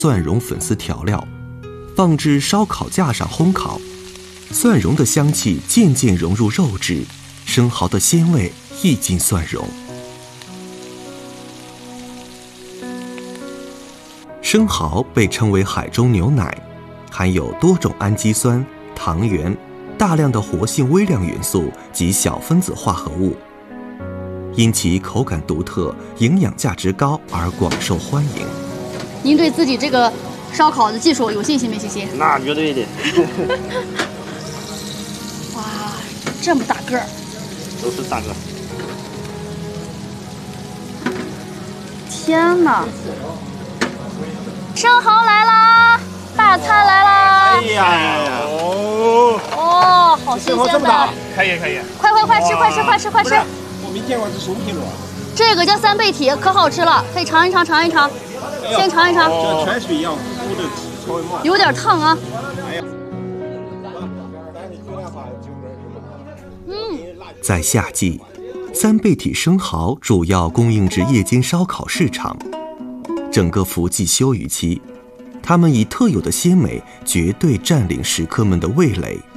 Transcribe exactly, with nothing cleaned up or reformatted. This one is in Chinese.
蒜蓉粉丝调料，放置烧烤架上烘烤。蒜蓉的香气渐渐融入肉质，生蚝的鲜味溢进蒜蓉。生蚝被称为海中牛奶，含有多种氨基酸、糖原、大量的活性微量元素及小分子化合物，因其口感独特、营养价值高而广受欢迎。 您对自己这个烧烤的技术有信心没信心？ 那绝对的。 哇，这么大个儿！ 都是大个。 天哪！生蚝来啦！大餐来啦！ 哎呀，哦， 哦，好新鲜的！ 可以可以， 快快快吃快吃快吃快吃！ 我没见过这熟皮螺。 这个叫三倍体，可好吃了，可以尝一尝尝一尝，先尝一尝。 这泉水一样糊的，稍微慢。 有点烫啊。嗯， 在夏季，三倍体生蚝主要供应至夜间烧烤市场。整个伏季休渔期，它们以特有的鲜美绝对占领食客们的味蕾。